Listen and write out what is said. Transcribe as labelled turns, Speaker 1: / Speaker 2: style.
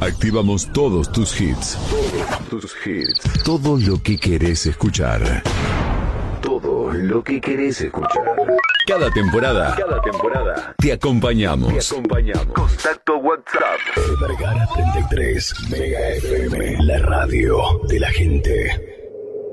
Speaker 1: Activamos todos tus hits. Todo lo que querés escuchar. Todo lo que querés escuchar. Cada temporada te acompañamos. Contacto WhatsApp. Vergara 33 Mega FM, la radio de la gente.